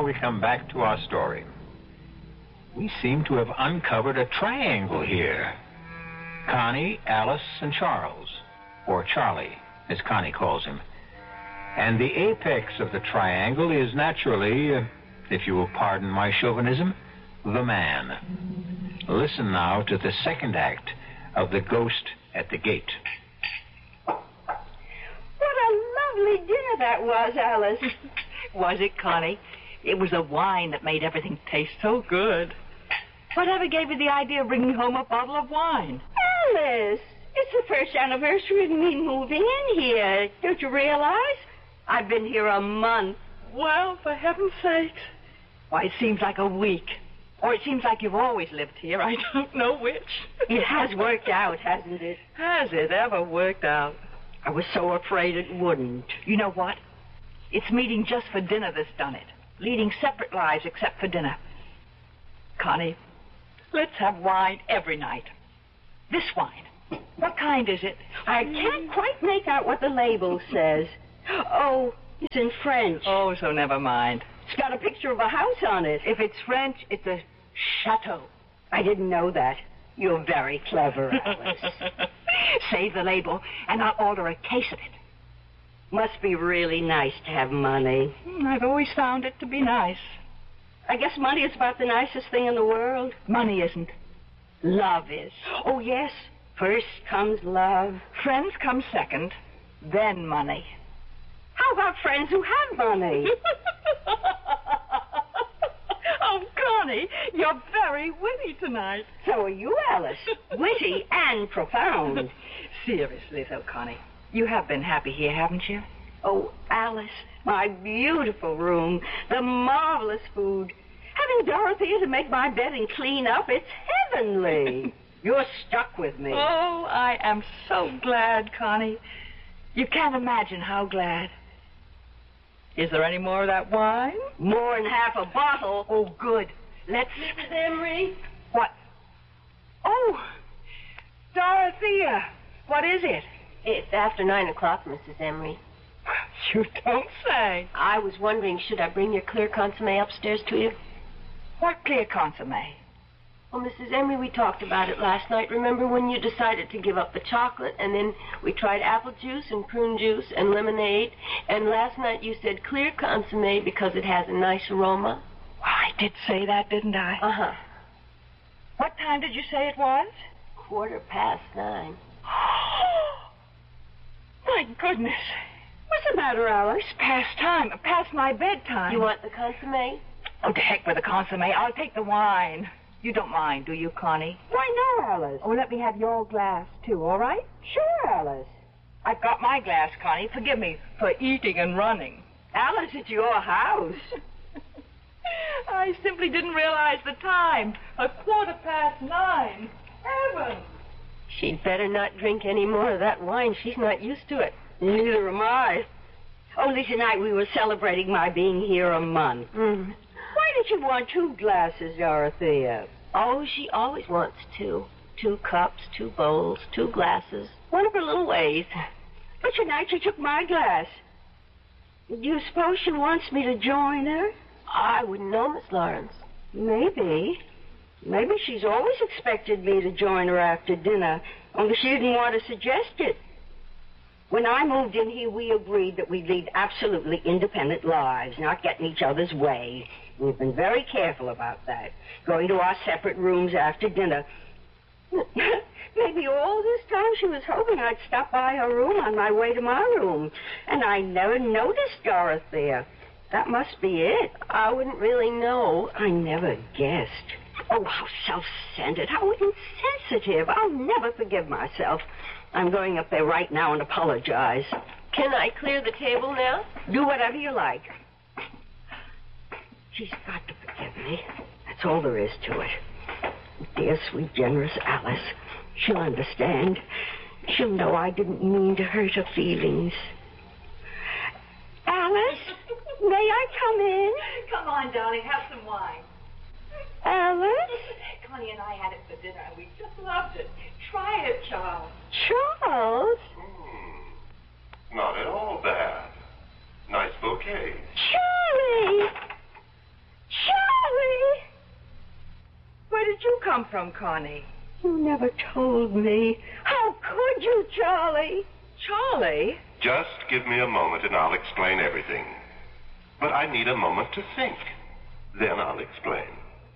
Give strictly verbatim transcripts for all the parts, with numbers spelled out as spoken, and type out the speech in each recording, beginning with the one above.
we come back to our story. We seem to have uncovered a triangle here. Connie, Alice, and Charles, or Charlie, as Connie calls him. And the apex of the triangle is naturally, uh, if you will pardon my chauvinism, the man. Listen now to the second act of The Ghost at the Gate. What a lovely dinner that was, Alice. Was it, Connie? It was the wine that made everything taste so good. Whatever gave you the idea of bringing home a bottle of wine? Alice, it's the first anniversary of me moving in here. Don't you realize? I've been here a month. Well, for heaven's sake. Why, it seems like a week. Or it seems like you've always lived here. I don't know which. It has worked out, hasn't it? Has it ever worked out? I was so afraid it wouldn't. You know what? It's meeting just for dinner that's done it. Leading separate lives except for dinner. Connie, let's have wine every night. This wine. What kind is it? I can't quite make out what the label says. Oh, it's in French. Oh, so never mind. It's got a picture of a house on it. If it's French, it's a chateau. I didn't know that. You're very clever, Alice. Save the label, and I'll order a case of it. Must be really nice to have money. I've always found it to be nice. I guess money is about the nicest thing in the world. Money isn't. Love is. Oh, yes. First comes love. Friends come second, then money. How about friends who have money? Oh, Connie, you're very witty tonight. So are you, Alice. Witty and profound. Seriously, though, Connie, you have been happy here, haven't you? Oh, Alice, my beautiful room, the marvelous food. Having Dorothea to make my bed and clean up, it's heavenly. You're stuck with me. Oh, I am so glad, Connie. You can't imagine how glad. Is there any more of that wine? More than half a bottle. Oh, good. Let's... Missus Emery? What? Oh, Dorothea. What is it? It's after nine o'clock, Missus Emery. You don't say. I was wondering, should I bring your clear consomme upstairs to you? What clear consomme? Well, Missus Emery, we talked about it last night. Remember when you decided to give up the chocolate, and then we tried apple juice and prune juice and lemonade, and last night you said clear consomme because it has a nice aroma? Well, I did say that, didn't I? Uh-huh. What time did you say it was? Quarter past nine. My goodness. What's the matter, Alice? It's past time, past my bedtime. You want the consomme? Oh, to heck with the consomme. I'll take the wine. You don't mind, do you, Connie? Why, no, Alice. Oh, let me have your glass, too, all right? Sure, Alice. I've got my glass, Connie. Forgive me for eating and running. Alice, it's your house. I simply didn't realize the time. A quarter past nine. Heavens! She'd better not drink any more of that wine. She's not used to it. Neither am I. Only tonight we were celebrating my being here a month. Mm. Why did you want two glasses, Dorothea? Oh, she always wants two. Two cups, two bowls, two glasses. One of her little ways. But tonight she took my glass. Do you suppose she wants me to join her? I wouldn't know, Miss Lawrence. Maybe. Maybe she's always expected me to join her after dinner, only she didn't want to suggest it. When I moved in here, we agreed that we'd lead absolutely independent lives, not get in each other's way. We've been very careful about that, going to our separate rooms after dinner. Maybe all this time she was hoping I'd stop by her room on my way to my room, and I never noticed Dorothea. That must be it. I wouldn't really know. I never guessed. Oh, how self-centered, how insensitive. I'll never forgive myself. I'm going up there right now and apologize. Can I clear the table now? Do whatever you like. She's got to forgive me. That's all there is to it. Dear, sweet, generous Alice. She'll understand. She'll know I didn't mean to hurt her feelings. Alice, may I come in? Come on, darling, have some wine. Alice? Connie and I had it for dinner, and we just loved it. Try it, Charles. Charles? Mm, not at all bad. Nice bouquet. Charlie! come from, Connie? You never told me. How could you, Charlie? Charlie? Just give me a moment and I'll explain everything. But I need a moment to think. Then I'll explain.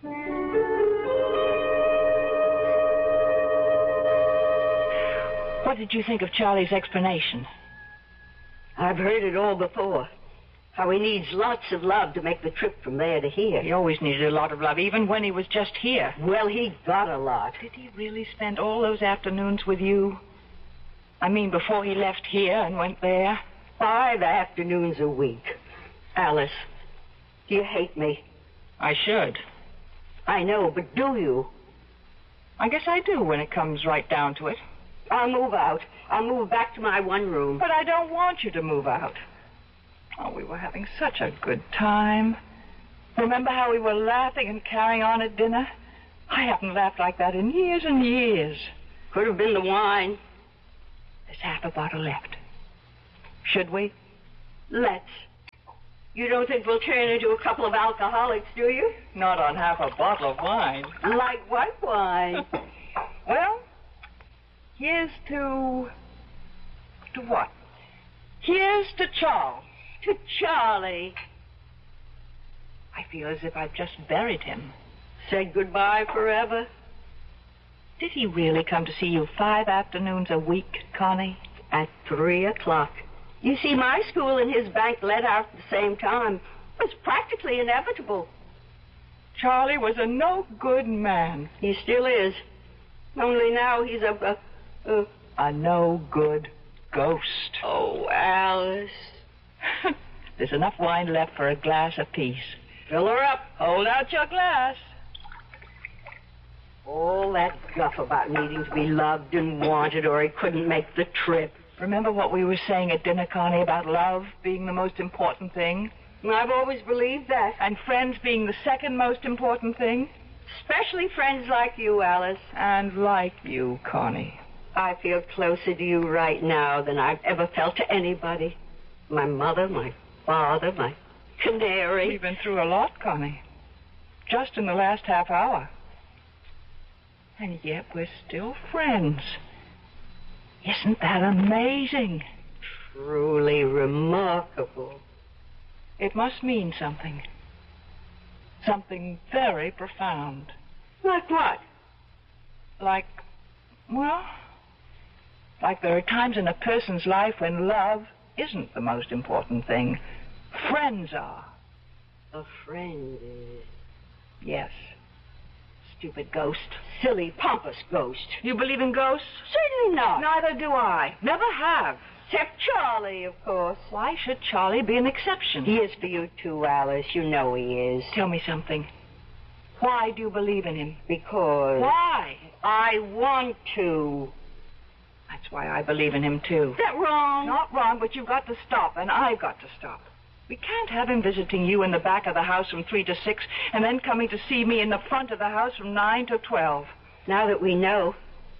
What did you think of Charlie's explanation? I've heard it all before. How he needs lots of love to make the trip from there to here. He always needed a lot of love, even when he was just here. Well, he got a lot. Did he really spend all those afternoons with you? I mean, before he left here and went there? Five afternoons a week. Alice, do you hate me? I should. I know, but do you? I guess I do when it comes right down to it. I'll move out. I'll move back to my one room. But I don't want you to move out. Oh, we were having such a good time. Remember how we were laughing and carrying on at dinner? I haven't laughed like that in years and years. Could have been the wine. There's half a bottle left. Should we? Let's. You don't think we'll turn into a couple of alcoholics, do you? Not on half a bottle of wine. Like white wine. Well, here's to... to what? Here's to Charles. To Charlie. I feel as if I've just buried him. Said goodbye forever. Did he really come to see you five afternoons a week, Connie? At three o'clock. You see, my school and his bank let out at the same time. It was practically inevitable. Charlie was a no-good man. He still is. Only now he's a... a, a, a no-good ghost. Oh, Alice. There's enough wine left for a glass apiece. Fill her up. Hold out your glass. All that guff about needing to be loved and wanted or he couldn't make the trip. Remember what we were saying at dinner, Connie, about love being the most important thing? I've always believed that. And friends being the second most important thing? Especially friends like you, Alice. And like you, Connie. I feel closer to you right now than I've ever felt to anybody. My mother, my father, my canary. We've been through a lot, Connie. Just in the last half hour. And yet we're still friends. Isn't that amazing? Truly remarkable. It must mean something. Something very profound. Like what? Like, well, like there are times in a person's life when love isn't the most important thing. Friends are. A friend is. Yes. Stupid ghost. Silly, pompous ghost. You believe in ghosts? Certainly not. Neither do I. Never have. Except Charlie, of course. Why should Charlie be an exception? He is for you, too, Alice. You know he is. Tell me something. Why do you believe in him? Because... Why? I want to. That's why I believe in him, too. Is that wrong? Not wrong, but you've got to stop, and I've got to stop. We can't have him visiting you in the back of the house from three to six, and then coming to see me in the front of the house from nine to twelve. Now that we know,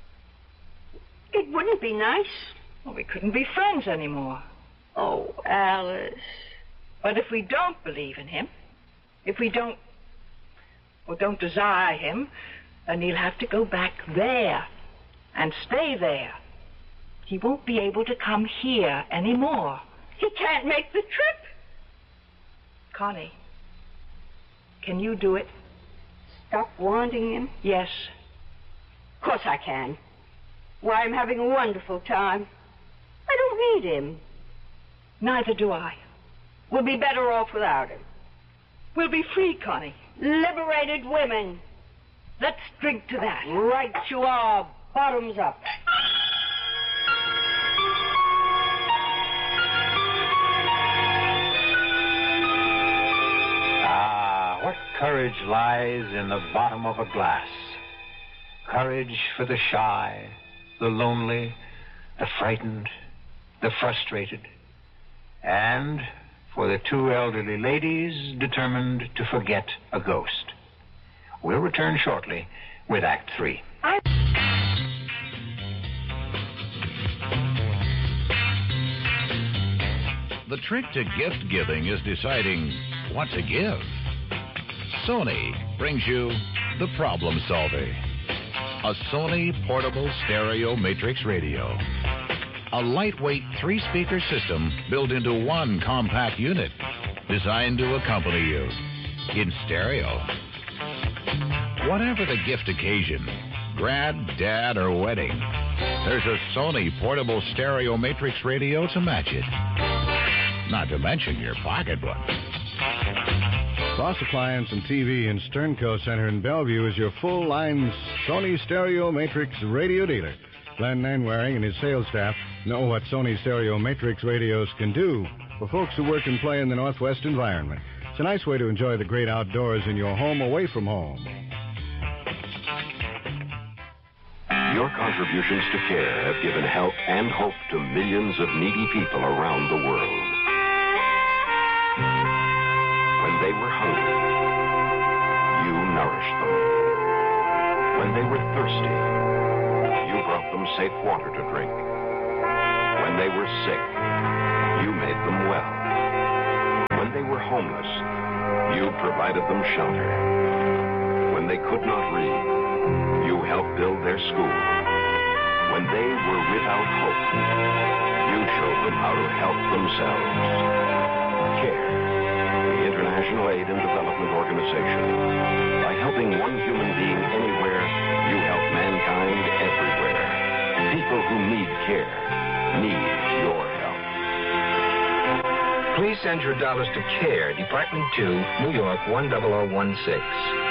it wouldn't be nice. Well, we couldn't be friends anymore. Oh, Alice. But if we don't believe in him, if we don't, or don't desire him, then he'll have to go back there and stay there. He won't be able to come here anymore. He can't make the trip. Connie, can you do it? Stop wanting him? Yes. Of course I can. Why, I'm having a wonderful time. I don't need him. Neither do I. We'll be better off without him. We'll be free, Connie. Liberated women. Let's drink to that. Right you are. Bottoms up. Ah, what courage lies in the bottom of a glass. Courage for the shy, the lonely, the frightened, the frustrated, and for the two elderly ladies determined to forget a ghost. We'll return shortly with Act Three. I... The trick to gift giving is deciding what to give. Sony brings you The Problem Solver. A Sony portable stereo matrix radio. A lightweight three-speaker system built into one compact unit, designed to accompany you in stereo. Whatever the gift occasion, grad, dad, or wedding, there's a Sony portable stereo matrix radio to match it. Not to mention your pocketbook. Boss Appliance and T V in Sternco Center in Bellevue is your full-line Sony Stereo Matrix radio dealer. Glenn Nanwaring and his sales staff know what Sony Stereo Matrix radios can do for folks who work and play in the Northwest environment. It's a nice way to enjoy the great outdoors in your home away from home. Your contributions to care have given help and hope to millions of needy people around the world. When they were hungry, you nourished them. When they were thirsty, you brought them safe water to drink. When they were sick, you made them well. When they were homeless, you provided them shelter. When they could not read, you helped build their school. When they were without hope, you showed them how to help themselves. CARE, the International Aid and Development Organization. By helping one human being anywhere, you help mankind everywhere. People who need care need your help. Please send your dollars to CARE, Department two, New York one zero zero one six.